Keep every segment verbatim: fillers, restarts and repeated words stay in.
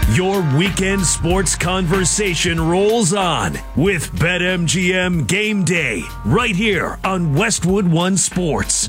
Your weekend sports conversation rolls on with BetMGM Game Day right here on Westwood One Sports.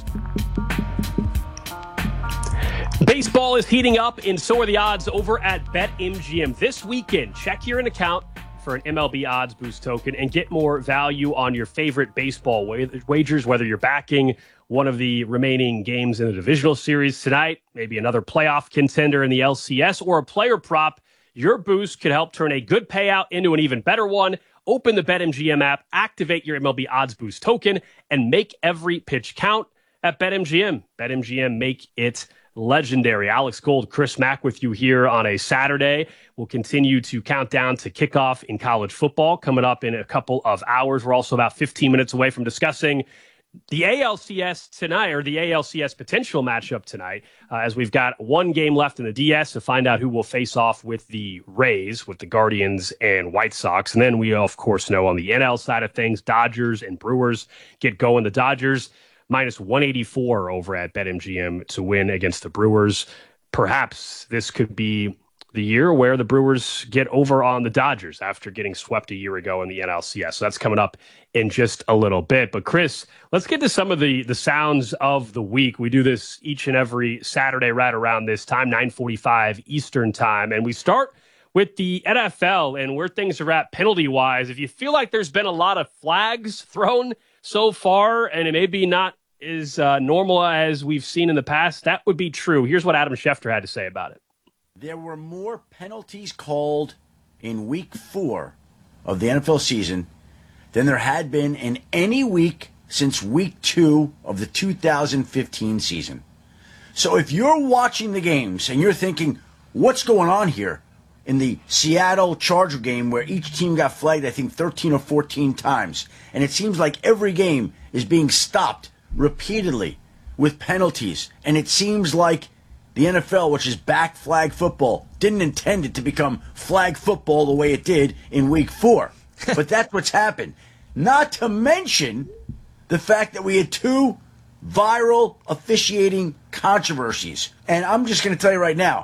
Baseball is heating up, and so are the odds over at BetMGM. This weekend, check your account for an M L B Odds Boost token and get more value on your favorite baseball wagers, whether you're backing one of the remaining games in the divisional series tonight, maybe another playoff contender in the L C S, or a player prop. Your boost could help turn a good payout into an even better one. Open the BetMGM app, activate your M L B Odds Boost token, and make every pitch count at BetMGM. BetMGM, make it legendary. Alex Gold, Chris Mack with you here on a Saturday. We'll continue to count down to kickoff in college football coming up in a couple of hours. We're also about fifteen minutes away from discussing the A L C S tonight, or the A L C S potential matchup tonight, uh, as we've got one game left in the D S to find out who will face off with the Rays, with the Guardians and White Sox. And then we, of course, know on the N L side of things, Dodgers and Brewers get going. The Dodgers minus one eighty-four over at BetMGM to win against the Brewers. Perhaps this could be the year where the Brewers get over on the Dodgers after getting swept a year ago in the N L C S. So that's coming up in just a little bit. But Chris, let's get to some of the, the sounds of the week. We do this each and every Saturday right around this time, nine forty-five Eastern time. And we start with the N F L and where things are at penalty-wise. If you feel like there's been a lot of flags thrown so far, and it may be not as uh, normal as we've seen in the past, that would be true. Here's what Adam Schefter had to say about it. There were more penalties called in week four of the N F L season than there had been in any week since week two of the two thousand fifteen season. So if you're watching the games and you're thinking, what's going on here in the Seattle Charger game where each team got flagged, I think, thirteen or fourteen times, and it seems like every game is being stopped repeatedly with penalties, and it seems like the N F L, which is back flag football, didn't intend it to become flag football the way it did in week four. But that's what's happened. Not to mention the fact that we had two viral officiating controversies. And I'm just going to tell you right now,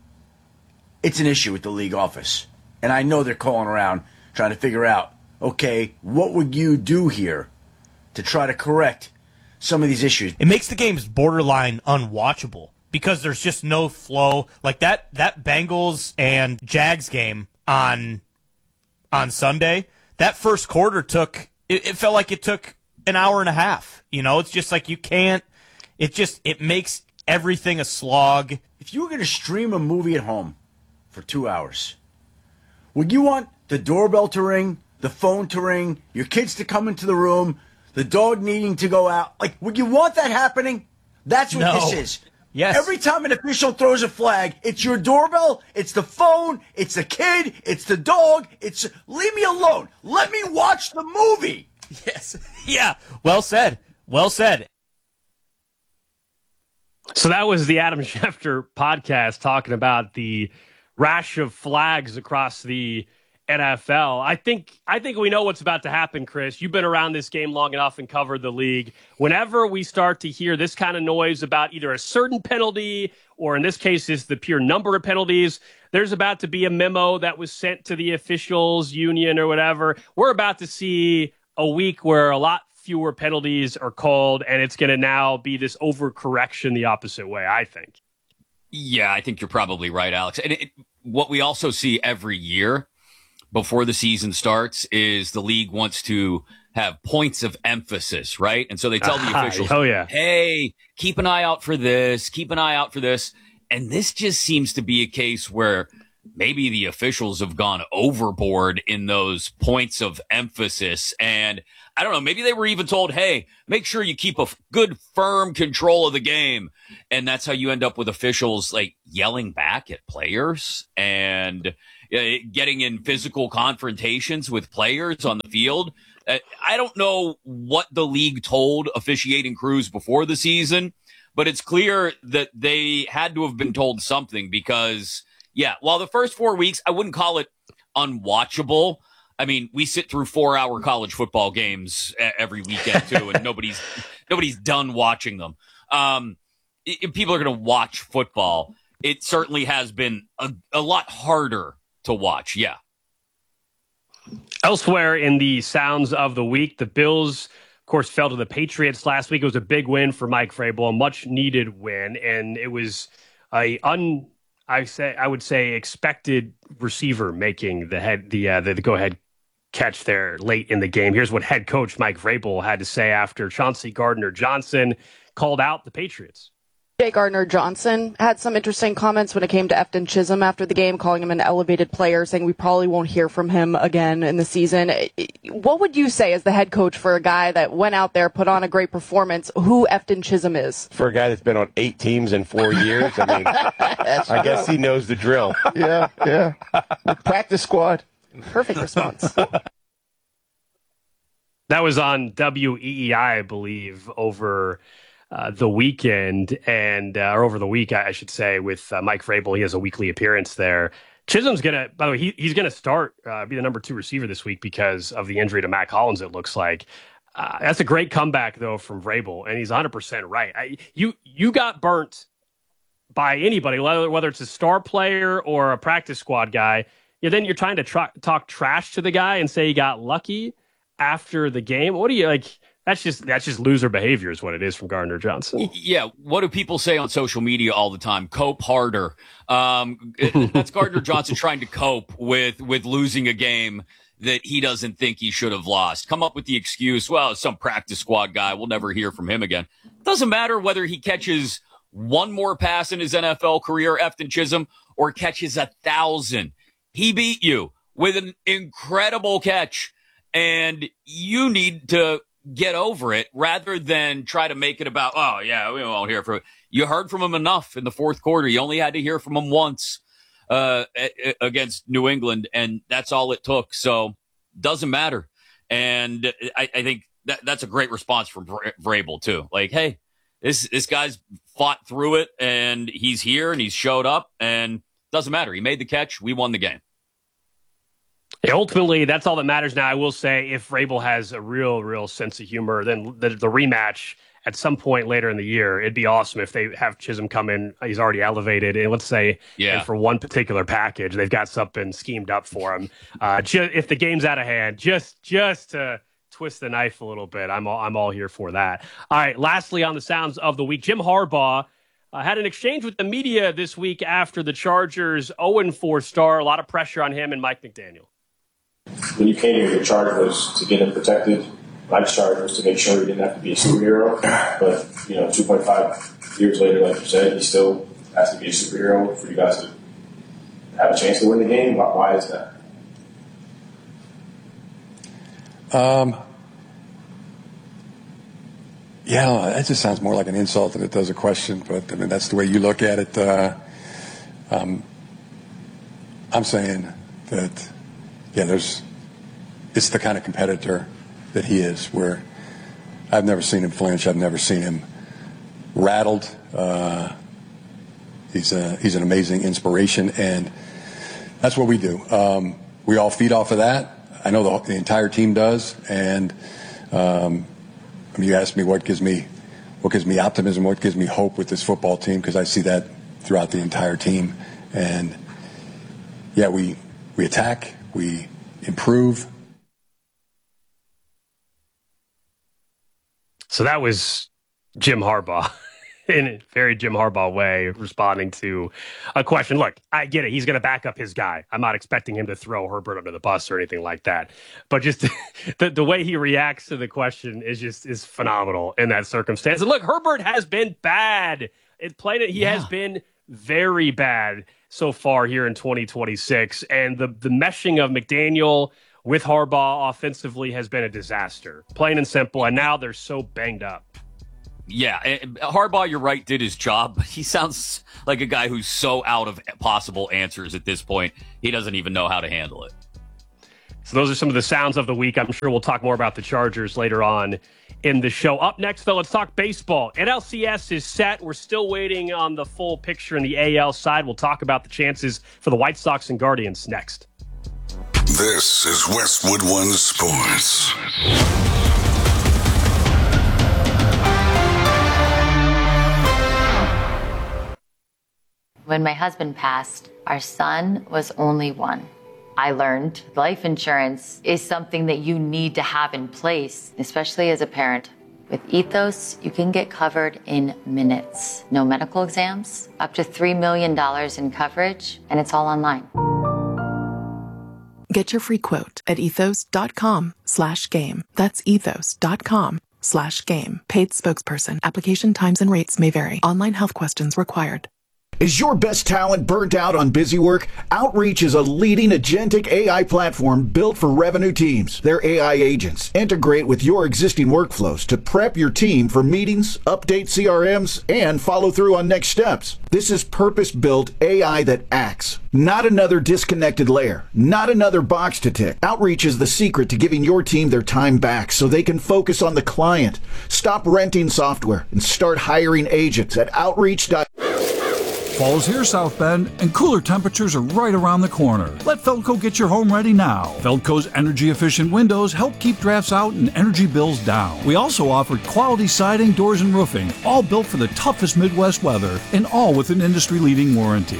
it's an issue with the league office. And I know they're calling around trying to figure out, okay, what would you do here to try to correct some of these issues? It makes the games borderline unwatchable, because there's just no flow. Like that that Bengals and Jags game on on Sunday, that first quarter took, it, it felt like it took an hour and a half. You know, it's just like you can't, it just, it makes everything a slog. If you were going to stream a movie at home for two hours, would you want the doorbell to ring, the phone to ring, your kids to come into the room, the dog needing to go out? Like, would you want that happening? That's what No. this is. Yes. Every time an official throws a flag, it's your doorbell, it's the phone, it's the kid, it's the dog, it's, leave me alone. Let me watch the movie. Yes. Yeah. Well said. Well said. So that was the Adam Schefter podcast talking about the rash of flags across the N F L. I think I think we know what's about to happen, Chris. You've been around this game long enough and covered the league. Whenever we start to hear this kind of noise about either a certain penalty, or in this case, is the pure number of penalties, there's about to be a memo that was sent to the officials union or whatever. We're about to see a week where a lot fewer penalties are called, and it's going to now be this overcorrection the opposite way, I think. Yeah, I think you're probably right, Alex. And it, what we also see every year before the season starts is the league wants to have points of emphasis, right? And so they tell the officials, oh, yeah. hey, keep an eye out for this, keep an eye out for this. And this just seems to be a case where maybe the officials have gone overboard in those points of emphasis. And I don't know, maybe they were even told, hey, make sure you keep a f- good, firm control of the game. And that's how you end up with officials like yelling back at players and uh, getting in physical confrontations with players on the field. Uh, I don't know what the league told officiating crews before the season, but it's clear that they had to have been told something because, yeah, while the first four weeks, I wouldn't call it unwatchable. I mean, we sit through four-hour college football games every weekend too, and nobody's nobody's done watching them. Um, if people are going to watch football. it certainly has been a, a lot harder to watch. Yeah. Elsewhere in the sounds of the week, the Bills, of course, fell to the Patriots last week. It was a big win for Mike Vrabel, a much-needed win, and it was a un I say I would say expected receiver making the head the uh, the, the go-ahead catch there late in the game. Here's what head coach Mike Vrabel had to say after Chauncey Gardner-Johnson called out the Patriots. Jay Gardner-Johnson had some interesting comments when it came to Efton Chisholm after the game, calling him an elevated player, saying we probably won't hear from him again in the season. What would you say as the head coach for a guy that went out there, put on a great performance, who Efton Chisholm is? For a guy that's been on eight teams in four years, I mean, I guess he knows the drill. Yeah, yeah. Practice squad. Perfect response. That was on W E E I, I believe, over uh, the weekend, and uh, or over the week, I should say, with uh, Mike Vrabel. He has a weekly appearance there. Chisholm's gonna, by the way, he, he's gonna start, uh, be the number two receiver this week because of the injury to Mac Hollins. It looks like uh, that's a great comeback though from Vrabel, and he's one hundred percent right. I, you you got burnt by anybody, whether whether it's a star player or a practice squad guy. Yeah, then you're trying to tra- talk trash to the guy and say he got lucky after the game. What do you like? That's just that's just loser behavior is what it is from Gardner-Johnson. Yeah. What do people say on social media all the time? Cope harder. Um, that's Gardner-Johnson trying to cope with, with losing a game that he doesn't think he should have lost. Come up with the excuse, well, some practice squad guy, we'll never hear from him again. Doesn't matter whether he catches one more pass in his N F L career, Efton Chisholm, or catches a thousand. He beat you with an incredible catch, and you need to get over it rather than try to make it about, oh, yeah, we won't hear from him. You heard from him enough in the fourth quarter. You only had to hear from him once uh, against New England, and that's all it took. So doesn't matter. And I, I think that, that's a great response from Vrabel, too. Like, hey, this this guy's fought through it, and he's here, and he's showed up, and doesn't matter. He made the catch. We won the game. Yeah, ultimately, that's all that matters now. I will say if Vrabel has a real, real sense of humor, then the, the rematch at some point later in the year, it'd be awesome if they have Chisholm come in. He's already elevated. And let's say yeah. and for one particular package, they've got something schemed up for him. Uh, ju- if the game's out of hand, just just to twist the knife a little bit, I'm all, I'm all here for that. All right, lastly on the sounds of the week, Jim Harbaugh Uh, had an exchange with the media this week after the Chargers' oh and four star. A lot of pressure on him and Mike McDaniel. When you came here, your charge was to get him protected. Mike's charge was to make sure he didn't have to be a superhero. But, you know, two point five years later, like you said, he still has to be a superhero for you guys to have a chance to win the game. Why, why is that? Um. Yeah, that just sounds more like an insult than it does a question. But, I mean, that's the way you look at it. Uh, um, I'm saying that, yeah, there's – it's the kind of competitor that he is where I've never seen him flinch. I've never seen him rattled. Uh, he's, a, he's an amazing inspiration, and that's what we do. Um, we all feed off of that. I know the, the entire team does, and um, – I mean, you asked me what gives me what gives me optimism, what gives me hope with this football team, because I see that throughout the entire team. And, yeah, we we attack, we improve. So that was Jim Harbaugh in a very Jim Harbaugh way responding to a question. Look, I get it. He's going to back up his guy. I'm not expecting him to throw Herbert under the bus or anything like that. But just the, the way he reacts to the question is just is phenomenal in that circumstance. And look, Herbert has been bad. It played it. He yeah. has been very bad so far here in twenty twenty-six. And the, the meshing of McDaniel with Harbaugh offensively has been a disaster, plain and simple. And now they're so banged up. Yeah, Harbaugh, you're right, did his job, but he sounds like a guy who's so out of possible answers at this point, he doesn't even know how to handle it. So those are some of the sounds of the week. I'm sure we'll talk more about the Chargers later on in the show. Up next, though, let's talk baseball. N L C S is set. We're still waiting on the full picture in the A L side. We'll talk about the chances for the White Sox and Guardians next. This is Westwood One Sports. When my husband passed, our son was only one. I learned life insurance is something that you need to have in place, especially as a parent. With Ethos, you can get covered in minutes. No medical exams, up to three million dollars in coverage, and it's all online. Get your free quote at ethos.com slash game. That's ethos.com slash game. Paid spokesperson. Application times and rates may vary. Online health questions required. Is your best talent burnt out on busy work? Outreach is a leading agentic A I platform built for revenue teams. Their A I agents integrate with your existing workflows to prep your team for meetings, update C R Ms, and follow through on next steps. This is purpose-built A I that acts. Not another disconnected layer. Not another box to tick. Outreach is the secret to giving your team their time back so they can focus on the client. Stop renting software and start hiring agents at outreach dot com. Fall's here, South Bend, and cooler temperatures are right around the corner. Let Feldco get your home ready now. Feldco's energy-efficient windows help keep drafts out and energy bills down. We also offer quality siding, doors, and roofing, all built for the toughest Midwest weather, and all with an industry-leading warranty.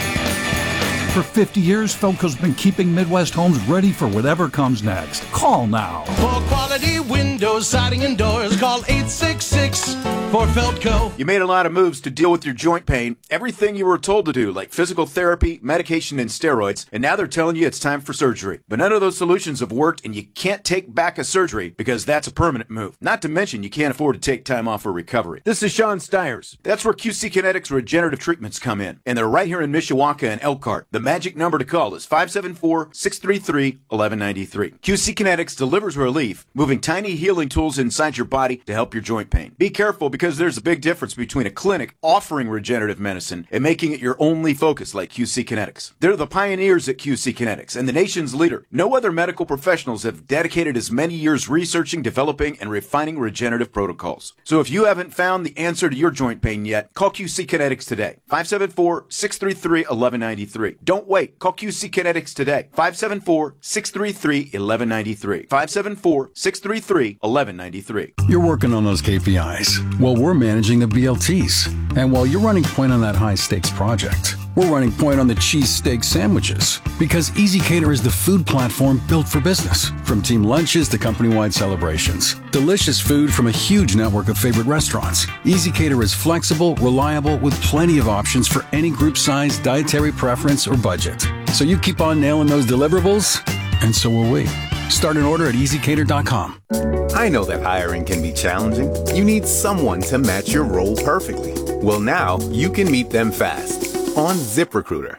For fifty years, Feldco's been keeping Midwest homes ready for whatever comes next. Call now. For quality windows, siding, and doors, call eight six six for Feldco. You made a lot of moves to deal with your joint pain, everything you were told to do, like physical therapy, medication, and steroids, and now they're telling you it's time for surgery. But none of those solutions have worked, and you can't take back a surgery because that's a permanent move. Not to mention, you can't afford to take time off for recovery. This is Sean Stiers. That's where Q C Kinetics Regenerative Treatments come in, and they're right here in Mishawaka and Elkhart. The magic number to call is five seven four, six three three, one one nine three. Q C Kinetics delivers relief, moving tiny healing tools inside your body to help your joint pain. Be careful because there's a big difference between a clinic offering regenerative medicine and making it your only focus like Q C Kinetics. They're the pioneers at Q C Kinetics and the nation's leader. No other medical professionals have dedicated as many years researching, developing, and refining regenerative protocols. So if you haven't found the answer to your joint pain yet, call Q C Kinetics today. five seven four, six three three, one one nine three. Don't wait. Call Q C Kinetics today. five seven four, six three three, one one nine three. five seven four, six three three, one one nine three. You're working on those K P Is. Well, we're managing the B L Ts. And while you're running point on that high-stakes project, we're running point on the cheesesteak sandwiches. Because ezCater is the food platform built for business. From team lunches to company-wide celebrations. Delicious food from a huge network of favorite restaurants. ezCater is flexible, reliable, with plenty of options for any group size, dietary preference, or budget. So you keep on nailing those deliverables, and so will we. Start an order at easy cater dot com. I know that hiring can be challenging. You need someone to match your role perfectly. Well, now you can meet them fast on ZipRecruiter.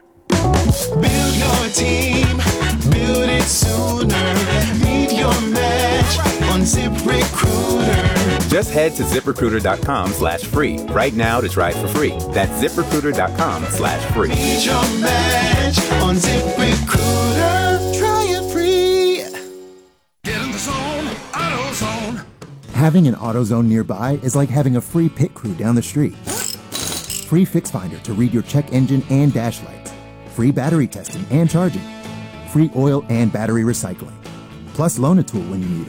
Build your team, build it sooner. Meet your match on ZipRecruiter. Just head to ZipRecruiter.com slash free right now to try it for free. That's ZipRecruiter.com slash free. Meet your match on ZipRecruiter. Try it free. Get in the zone, AutoZone. Having an AutoZone nearby is like having a free pit crew down the street. Free Fix Finder to read your check engine and dash lights. Free battery testing and charging. Free oil and battery recycling. Plus loan a tool when you need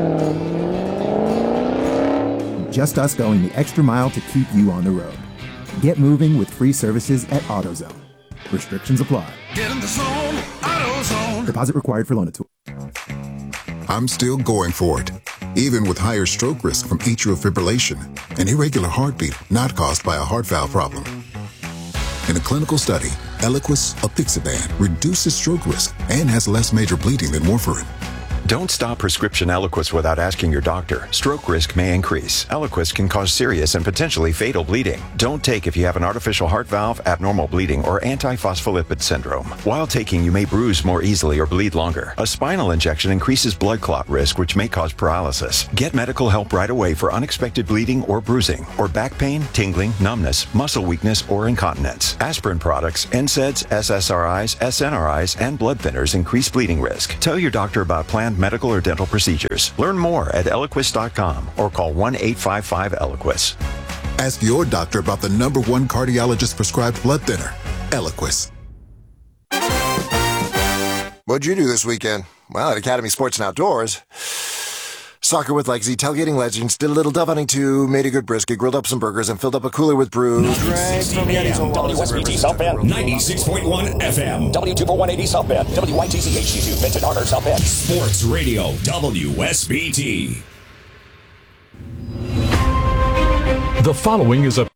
it. Just us going the extra mile to keep you on the road. Get moving with free services at AutoZone. Restrictions apply. Get in the zone, AutoZone. Deposit required for loan a tool. I'm still going for it, even with higher stroke risk from atrial fibrillation, an irregular heartbeat not caused by a heart valve problem. In a clinical study, Eliquis apixaban reduces stroke risk and has less major bleeding than warfarin. Don't stop prescription Eliquis without asking your doctor. Stroke risk may increase. Eliquis can cause serious and potentially fatal bleeding. Don't take if you have an artificial heart valve, abnormal bleeding, or antiphospholipid syndrome. While taking, you may bruise more easily or bleed longer. A spinal injection increases blood clot risk, which may cause paralysis. Get medical help right away for unexpected bleeding or bruising, or back pain, tingling, numbness, muscle weakness, or incontinence. Aspirin products, N SAIDs, S S R Is, S N R Is, and blood thinners increase bleeding risk. Tell your doctor about planned medical or dental procedures. Learn more at Eliquis dot com or call one eight five five Eliquis. Ask your doctor about the number one cardiologist prescribed blood thinner, Eliquis. What'd you do this weekend? Well, at Academy Sports and Outdoors, Soccer with Legacy, tailgating legends, did a little dove hunting too, made a good brisket, grilled up some burgers, and filled up a cooler with brews. Drank from Yetis and W S B T South Bend. ninety-six point one F M. W two four one eighty South Bend. W Y T Z H D two Benton Harbor, South Bend. Sports Radio W S B T. The following is a